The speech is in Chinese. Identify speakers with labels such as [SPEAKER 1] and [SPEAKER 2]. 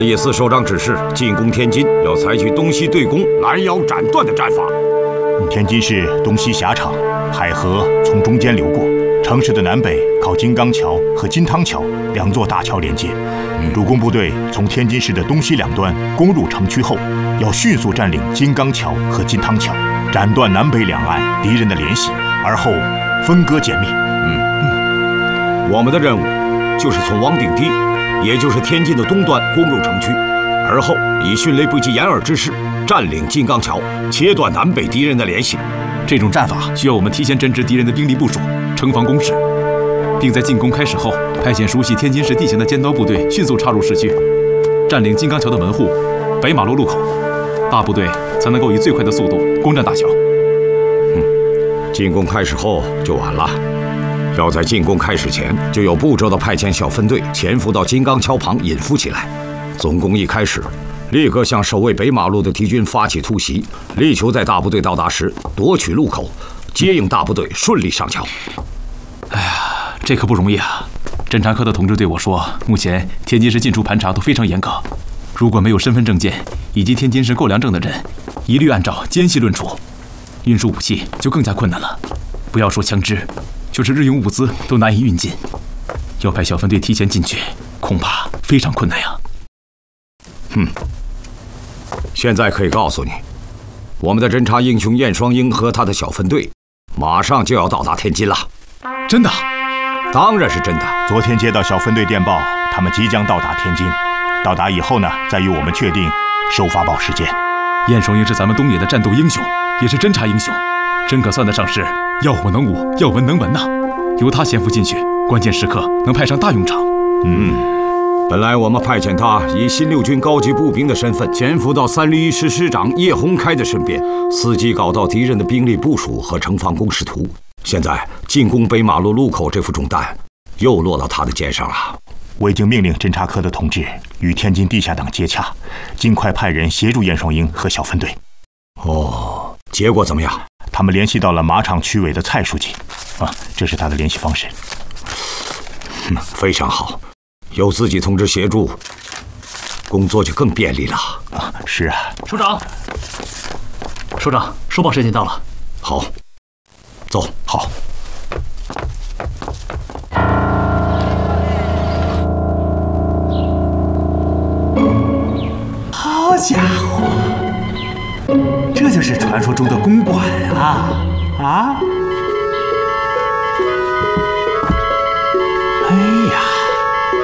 [SPEAKER 1] 叶四首长指示，进攻天津要采取东西对攻、拦腰斩断的战法。
[SPEAKER 2] 天津市东西狭长，海河从中间流过，城市的南北靠金刚桥和金汤桥2座大桥连接。主攻部队从天津市的东西两端攻入城区后，要迅速占领金刚桥和金汤桥，斩断南北两岸敌人的联系，而后分割歼灭。
[SPEAKER 1] 我们的任务就是从王顶堤，也就是天津的东端攻入城区，而后以迅雷不及掩耳之势占领金刚桥，切断南北敌人的联系。
[SPEAKER 3] 这种战法需要我们提前侦知敌人的兵力部署、城防工事，并在进攻开始后派遣熟悉天津市地形的尖刀部队迅速插入市区，占领金刚桥的门户、北马路路口，大部队才能够以最快的速度攻占大桥。
[SPEAKER 1] 进攻开始后就晚了，要在进攻开始前就有步骤地派遣小分队潜伏到金刚桥旁隐伏起来。总攻一开始，立刻向守卫北马路的敌军发起突袭，力求在大部队到达时夺取路口，接应大部队顺利上桥。
[SPEAKER 3] 哎呀，这可不容易啊！侦察科的同志对我说，目前天津市进出盘查都非常严格，如果没有身份证件以及天津市购粮证的人，一律按照奸细论处。运输武器就更加困难了，不要说枪支，就是日用物资都难以运进。要派小分队提前进去，恐怕非常困难呀。
[SPEAKER 1] 现在可以告诉你，我们的侦察英雄燕双鹰和他的小分队马上就要到达天津了。
[SPEAKER 3] 真的？
[SPEAKER 1] 当然是真的。
[SPEAKER 2] 昨天接到小分队电报，他们即将到达天津。到达以后呢，再与我们确定收发报时间。
[SPEAKER 3] 燕双鹰是咱们东野的战斗英雄，也是侦察英雄，真可算得上是要武能武，要文能文呐。由他潜伏进去，关键时刻能派上大用场。
[SPEAKER 1] 本来我们派遣他以新六军高级步兵的身份潜伏到301师师长叶洪开的身边，伺机搞到敌人的兵力部署和城防工事图。现在进攻北马路路口这副重担又落到他的肩上了。
[SPEAKER 2] 我已经命令侦察科的同志与天津地下党接洽，尽快派人协助燕双鹰和小分队。
[SPEAKER 1] 结果怎么样？
[SPEAKER 2] 他们联系到了马场区委的蔡书记，这是他的联系方式。
[SPEAKER 1] 非常好，有自己同志协助，工作就更便利了。
[SPEAKER 2] 是啊。
[SPEAKER 4] 首长，收报时间到了。
[SPEAKER 1] 好，走。
[SPEAKER 2] 好。
[SPEAKER 5] 好家伙，这就是传说中的公馆啊！